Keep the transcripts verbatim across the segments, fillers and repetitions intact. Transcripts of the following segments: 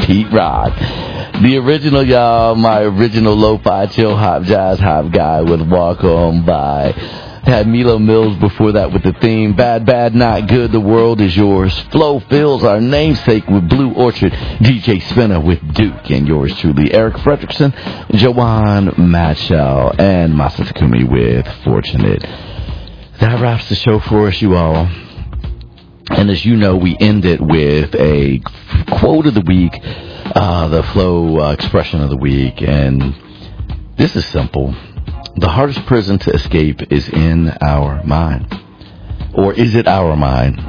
Pete Rock. The original, y'all, my original lo-fi chill hop jazz hop guy with Walk On By. Had Milo Mills before that with the theme Bad, Bad, Not Good, The World Is Yours. Flo Fills, our namesake with Blue Orchard. D J Spinner with Duke, and yours truly, Eric Fredrickson, Joanne Matchell, and Masa Takumi with Fortunate. That wraps the show for us, you all. And as you know, we end it with a quote of the week, uh, the flow uh, expression of the week, and this is simple. The hardest prison to escape is in our mind. Or is it our mind?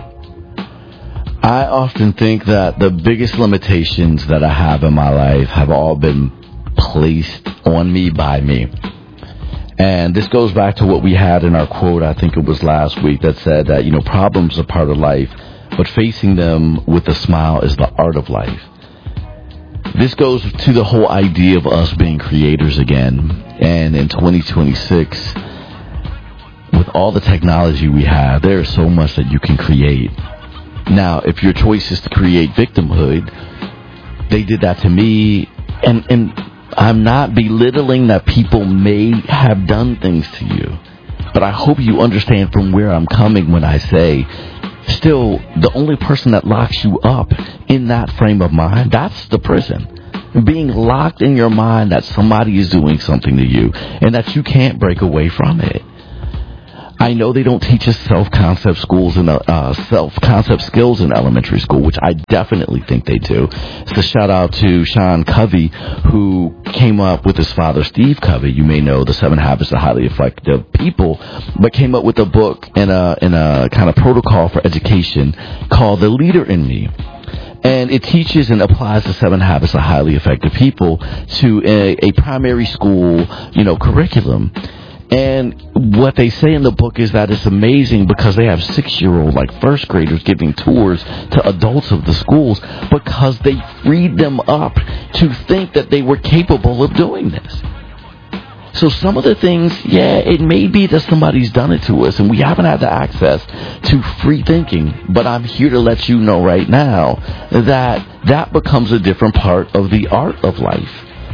I often think that the biggest limitations that I have in my life have all been placed on me by me. And this goes back to what we had in our quote, I think it was last week, that said that, you know, problems are part of life, but facing them with a smile is the art of life. This goes to the whole idea of us being creators again. And in twenty twenty-six, with all the technology we have, there is so much that you can create. Now, if your choice is to create victimhood, they did that to me. And, and I'm not belittling that people may have done things to you. But I hope you understand from where I'm coming when I say, still, the only person that locks you up in that frame of mind, that's the prison. Being locked in your mind that somebody is doing something to you and that you can't break away from it. I know they don't teach us self-concept schools and uh, self-concept skills in elementary school, which I definitely think they do. It's a shout out to Sean Covey, who came up with his father, Steve Covey. You may know the Seven Habits of Highly Effective People, but came up with a book and a, and a kind of protocol for education called The Leader in Me. And it teaches and applies the Seven Habits of Highly Effective People to a, a primary school, you know, curriculum. And what they say in the book is that it's amazing because they have six-year-old, like first graders, giving tours to adults of the schools because they freed them up to think that they were capable of doing this. So some of the things, yeah, it may be that somebody's done it to us and we haven't had the access to free thinking, but I'm here to let you know right now that that becomes a different part of the art of life.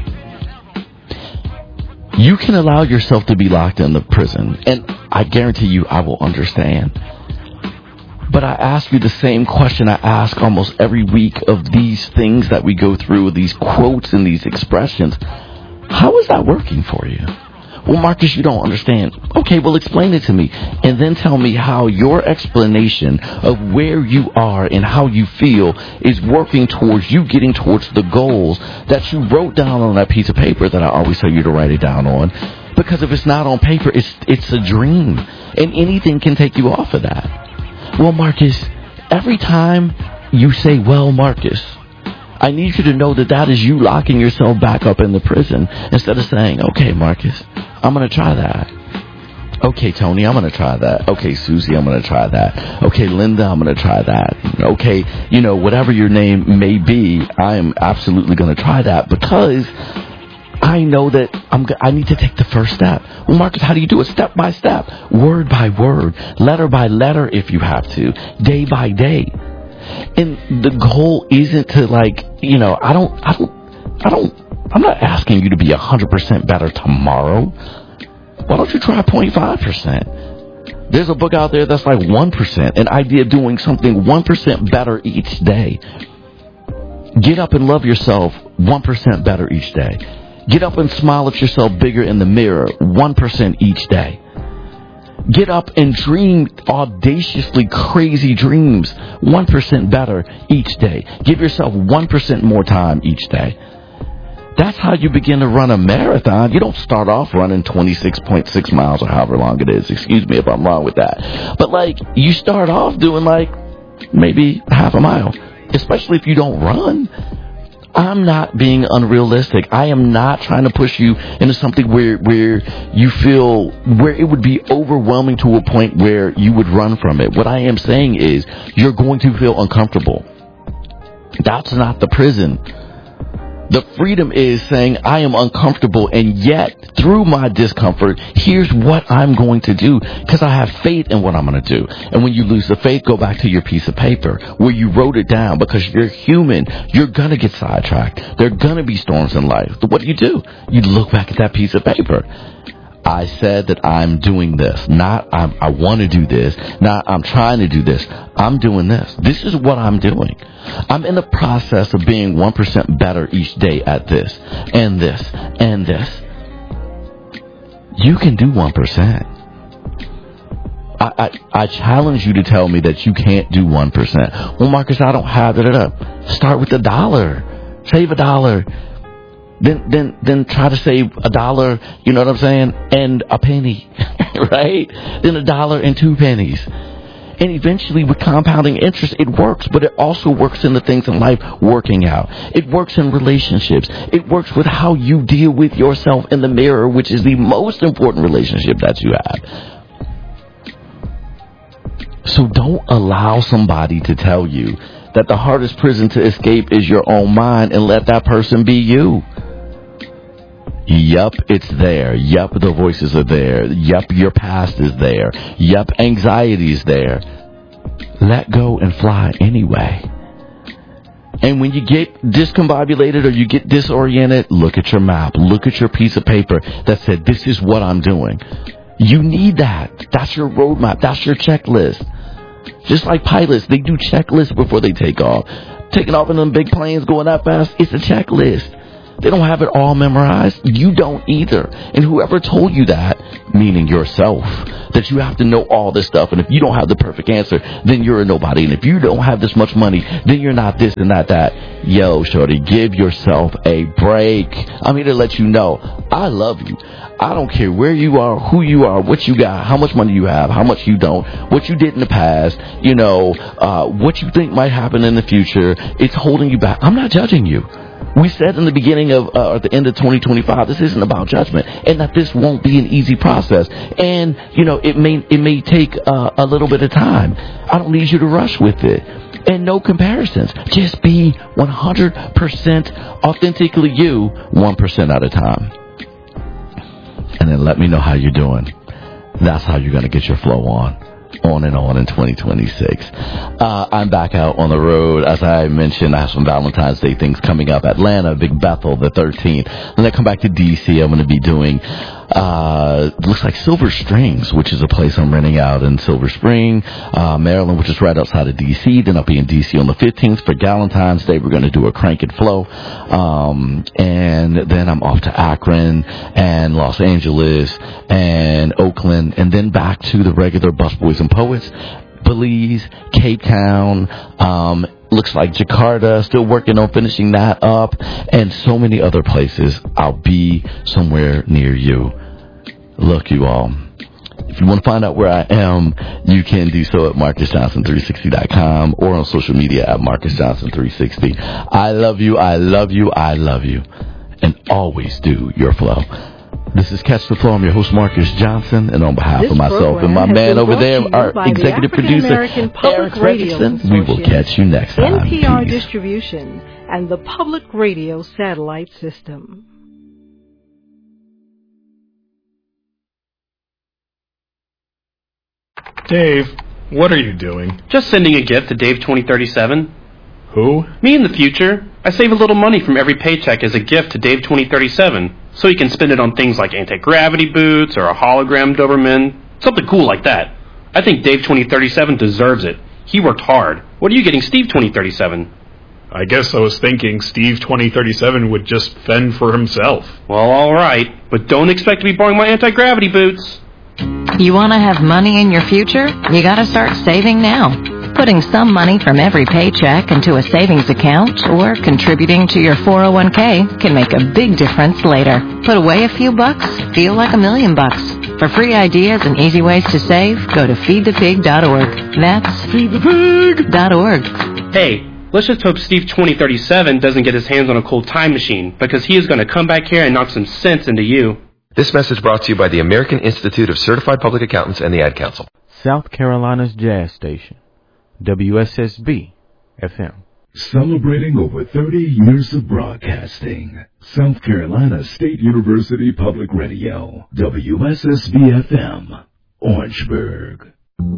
You can allow yourself to be locked in the prison, and I guarantee you I will understand. But I ask you the same question I ask almost every week of these things that we go through, these quotes and these expressions. How is that working for you? Well, Marcus, you don't understand. Okay, well, explain it to me. And then tell me how your explanation of where you are and how you feel is working towards you getting towards the goals that you wrote down on that piece of paper that I always tell you to write it down on. Because if it's not on paper, it's it's a dream. And anything can take you off of that. Well, Marcus, every time you say, well, Marcus, I need you to know that that is you locking yourself back up in the prison instead of saying, okay, Marcus, I'm going to try that. Okay, Tony, I'm going to try that. Okay, Susie, I'm going to try that. Okay, Linda, I'm going to try that. Okay, you know, whatever your name may be, I am absolutely going to try that because I know that I'm, I need to take the first step. Well, Marcus, how do you do it? Step by step, word by word, letter by letter if you have to, day by day. And the goal isn't to, like, you know, I don't, I don't, I don't, I'm not asking you to be one hundred percent better tomorrow. Why don't you try zero point five percent? There's a book out there that's like one percent, an idea of doing something one percent better each day. Get up and love yourself one percent better each day. Get up and smile at yourself bigger in the mirror one percent each day. Get up and dream audaciously crazy dreams one percent better each day. Give yourself one percent more time each day. That's how you begin to run a marathon. You don't start off running twenty-six point six miles or however long it is. Excuse me if I'm wrong with that. But, like, you start off doing, like, maybe half a mile, especially if you don't run. I'm not being unrealistic. I am not trying to push you into something where where you feel, where it would be overwhelming to a point where you would run from it. What I am saying is you're going to feel uncomfortable. That's not the prison. The freedom is saying I am uncomfortable, and yet through my discomfort, here's what I'm going to do because I have faith in what I'm going to do. And when you lose the faith, go back to your piece of paper where you wrote it down because you're human. You're going to get sidetracked. There are going to be storms in life. So what do you do? You look back at that piece of paper. I said that I'm doing this, not I'm, I want to do this, not I'm trying to do this. I'm doing this. This is what I'm doing. I'm in the process of being one percent better each day at this and this and this. You can do one percent. I, I, I challenge you to tell me that you can't do one percent. Well, Marcus, I don't have it up. Start with a dollar. Save a dollar. Then, then, then try to save a dollar, you know what I'm saying, and a penny, right? Then a dollar and two pennies. And eventually with compounding interest, it works, but it also works in the things in life working out. It works in relationships. It works with how you deal with yourself in the mirror, which is the most important relationship that you have. So don't allow somebody to tell you that the hardest prison to escape is your own mind and let that person be you. Yup, it's there. Yup, the voices are there. Yup, your past is there. Yup, anxiety is there. Let go and fly anyway. And when you get discombobulated or you get disoriented, look at your map. Look at your piece of paper that said, this is what I'm doing. You need that. That's your roadmap. That's your checklist. Just like pilots, they do checklists before they take off. Taking off in them big planes going that fast, it's a checklist. They don't have it all memorized. You don't either. And whoever told you that, meaning yourself, that you have to know all this stuff. And if you don't have the perfect answer, then you're a nobody. And if you don't have this much money, then you're not this and not that. Yo, shorty, give yourself a break. I'm here to let you know, I love you. I don't care where you are, who you are, what you got, how much money you have, how much you don't, what you did in the past, you know, uh, what you think might happen in the future. It's holding you back. I'm not judging you. We said in the beginning of, uh, or at the end of twenty twenty-five, this isn't about judgment, and that this won't be an easy process. And, you know, it may, it may take uh, a little bit of time. I don't need you to rush with it. And no comparisons. Just be one hundred percent authentically you, one percent at a time. And then let me know how you're doing. That's how you're going to get your flow on. On and on in twenty twenty-six. Uh, I'm back out on the road. As I mentioned, I have some Valentine's Day things coming up. Atlanta, Big Bethel, the thirteenth. Then I come back to D C. I'm going to be doing, uh, looks like Silver Springs, which is a place I'm renting out in Silver Spring, uh, Maryland, which is right outside of D C. Then I'll be in D C on the fifteenth for Valentine's Day. We're going to do a Crank It Flow. Um, and then I'm off to Akron and Los Angeles and Oakland, and then back to the regular Busboys and Poets, Belize, Cape Town, um, looks like Jakarta, still working on finishing that up, and so many other places. I'll be somewhere near you. Look, you all, if you want to find out where I am, you can do so at Marcus Johnson three sixty dot com or on social media at Marcus Johnson three sixty. I love you, I love you, I love you, and always do your flow. This is Catch the Flow. I'm your host, Marcus Johnson, and on behalf this of myself and my man over there, our executive the producer, Eric Fredrickson, we will catch you next time. N P R Peace. Distribution and the Public Radio Satellite System. Dave, what are you doing? Just sending a gift to Dave twenty thirty-seven. Who? Me in the future. I save a little money from every paycheck as a gift to Dave twenty thirty-seven, so he can spend it on things like anti-gravity boots or a hologram Doberman, something cool like that. I think Dave twenty thirty-seven deserves it. He worked hard. What are you getting Steve twenty thirty-seven? I guess I was thinking Steve twenty thirty-seven would just fend for himself. Well, all right, but don't expect to be borrowing my anti-gravity boots. You want to have money in your future? You got to start saving now. Putting some money from every paycheck into a savings account or contributing to your four oh one k can make a big difference later. Put away a few bucks, feel like a million bucks. For free ideas and easy ways to save, go to feed the pig dot org. That's feed the pig dot org. Hey, let's just hope Steve twenty thirty-seven doesn't get his hands on a cool time machine, because he is going to come back here and knock some sense into you. This message brought to you by the American Institute of Certified Public Accountants and the Ad Council. South Carolina's Jazz Station, W S S B F M. Celebrating over thirty years of broadcasting. South Carolina State University Public Radio, W S S B F M, Orangeburg.